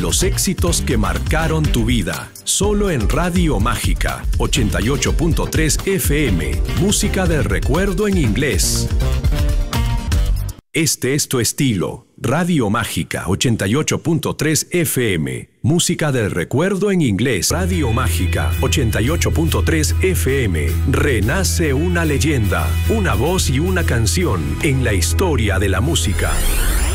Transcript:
Los éxitos que marcaron tu vida. Solo en Radio Mágica 88.3 FM. Música del recuerdo en inglés. Este es tu estilo. Radio Mágica 88.3 FM. Música del recuerdo en inglés. Radio Mágica 88.3 FM. Renace una leyenda, una voz y una canción en la historia de la música.